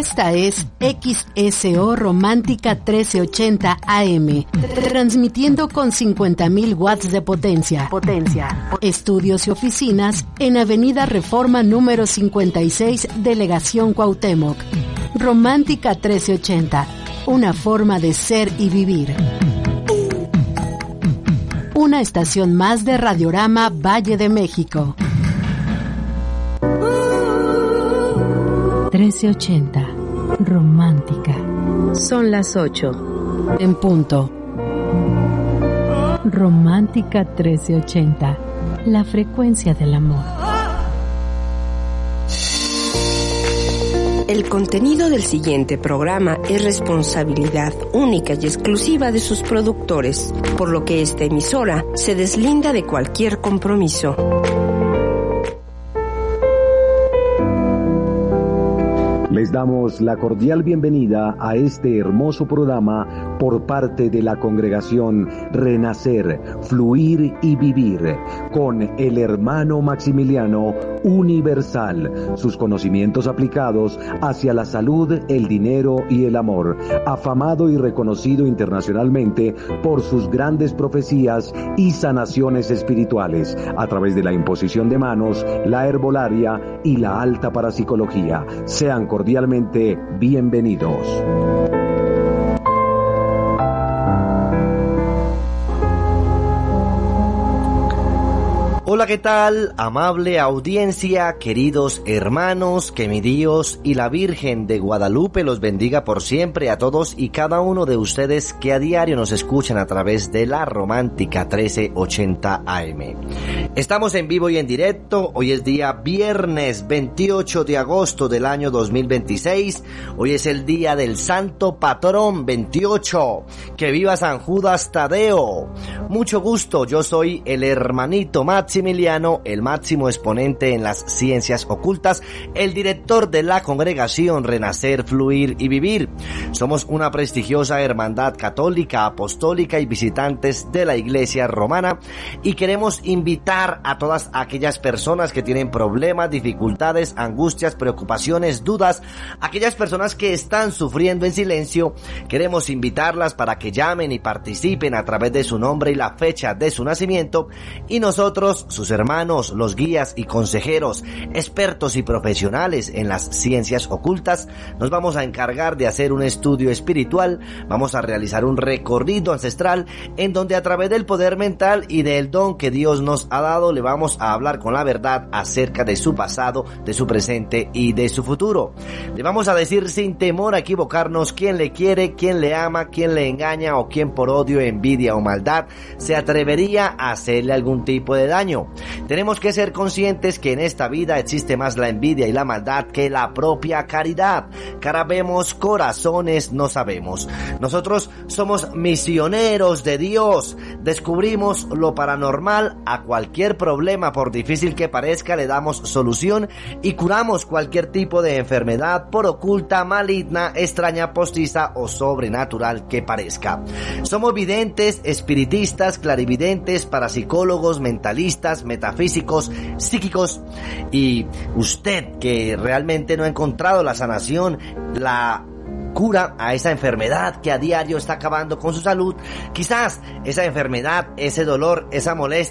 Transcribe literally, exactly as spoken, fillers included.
Esta es X S O Romántica trece ochenta A M, transmitiendo con cincuenta mil watts de potencia. Potencia. Estudios y oficinas en Avenida Reforma número cincuenta y seis, Delegación Cuauhtémoc. Romántica trece ochenta, una forma de ser y vivir. Una estación más de Radiorama Valle de México. trece ochenta, Romántica. Son las ocho. En punto. Romántica trece ochenta, la frecuencia del amor. El contenido del siguiente programa es responsabilidad única y exclusiva de sus productores, por lo que esta emisora se deslinda de cualquier compromiso. Les damos la cordial bienvenida a este hermoso programa por parte de la congregación Renacer, Fluir y Vivir, con el hermano Maximiliano Universal, sus conocimientos aplicados hacia la salud, el dinero y el amor, afamado y reconocido internacionalmente por sus grandes profecías y sanaciones espirituales, a través de la imposición de manos, la herbolaria y la alta parapsicología. Sean cordialmente bienvenidos. Hola, ¿qué tal? Amable audiencia, queridos hermanos, que mi Dios y la Virgen de Guadalupe los bendiga por siempre a todos y cada uno de ustedes que a diario nos escuchan a través de la Romántica trece ochenta A M. Estamos en vivo y en directo. Hoy es día viernes veintiocho de agosto del año dos mil veintiséis. Hoy es el día del Santo Patrón veintiocho. Que viva San Judas Tadeo. Mucho gusto, yo soy el hermanito Maximiliano, el máximo exponente en las ciencias ocultas, el director de la congregación Renacer, Fluir y Vivir. Somos una prestigiosa hermandad católica, apostólica y visitantes de la Iglesia Romana, y queremos invitar a todas aquellas personas que tienen problemas, dificultades, angustias, preocupaciones, dudas, aquellas personas que están sufriendo en silencio. Queremos invitarlas para que llamen y participen a través de su nombre y la fecha de su nacimiento, y nosotros, sus hermanos, los guías y consejeros, expertos y profesionales en las ciencias ocultas, nos vamos a encargar de hacer un estudio espiritual. Vamos a realizar un recorrido ancestral en donde a través del poder mental y del don que Dios nos ha dado, le vamos a hablar con la verdad acerca de su pasado, de su presente y de su futuro. Le vamos a decir sin temor a equivocarnos quién le quiere, quién le ama, quién le engaña o quién por odio, envidia o maldad se atrevería a hacerle algún tipo de daño. Tenemos que ser conscientes que en esta vida existe más la envidia y la maldad que la propia caridad. Cara vemos, corazones no sabemos. Nosotros somos misioneros de Dios. Descubrimos lo paranormal. A cualquier problema, por difícil que parezca, le damos solución y curamos cualquier tipo de enfermedad, por oculta, maligna, extraña, postiza o sobrenatural que parezca. Somos videntes, espiritistas, clarividentes, parapsicólogos, mentalistas, metafísicos, psíquicos. Y usted que realmente no ha encontrado la sanación, la cura a esa enfermedad que a diario está acabando con su salud, quizás esa enfermedad, ese dolor, esa molestia